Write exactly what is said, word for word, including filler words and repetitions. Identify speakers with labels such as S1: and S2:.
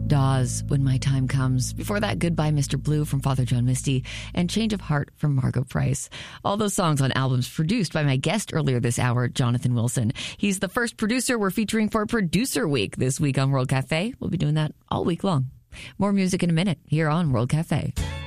S1: Dawes, When My Time Comes. Before that, Goodbye, Mister Blue from Father John Misty, and Change of Heart from Margo Price. All those songs on albums produced by my guest earlier this hour, Jonathan Wilson. He's the first producer we're featuring for Producer Week this week on World Cafe. We'll be doing that all week long. More music in a minute here on World Cafe.